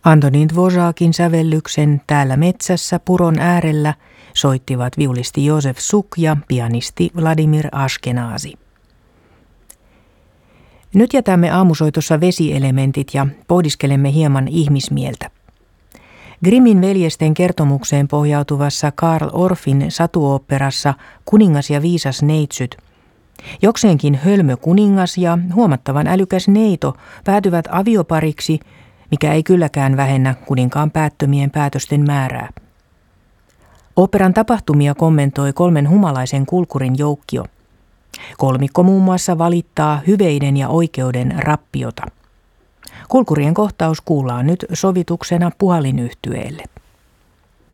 Antonin Dvořákin sävellyksen Täällä metsässä puron äärellä soittivat viulisti Josef Suk ja pianisti Vladimir Ashkenazi. Nyt jätämme aamusoitossa vesielementit ja pohdiskelemme hieman ihmismieltä. Grimmin veljesten kertomukseen pohjautuvassa Karl Orffin satuoopperassa Kuningas ja viisas neitsyt jokseenkin hölmö kuningas ja huomattavan älykäs neito päätyvät aviopariksi, mikä ei kylläkään vähennä kuninkaan päättömien päätösten määrää. Oopperan tapahtumia kommentoi 3 humalaisen kulkurin joukkio. Kolmikko muun muassa valittaa hyveiden ja oikeuden rappiota. Kulkurien kohtaus kuullaan nyt sovituksena puhalinyhtyeelle.